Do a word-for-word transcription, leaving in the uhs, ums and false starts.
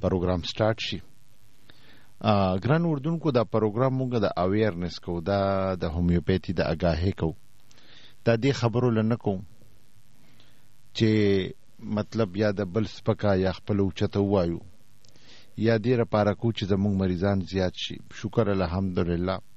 پروګرام سٹارټ شي. ګران اردوونکو دا پروګرام موږ د اویرنس کو، دا د هومیوپیتي د اګاهي کو، دا دې خبرو لنه کوم چې مطلب یا د بل سپکا یا خپل اوچته وایو یا دې لپاره کو چې زموږ مریضان زیات شي. شکر الحمدلله